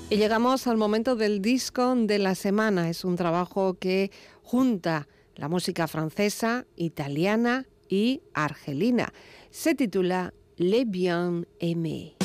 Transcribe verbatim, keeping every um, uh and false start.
Y llegamos al momento del disco de la semana. Es un trabajo que junta la música francesa, italiana y argelina. Se titula Les Bien-Aimés.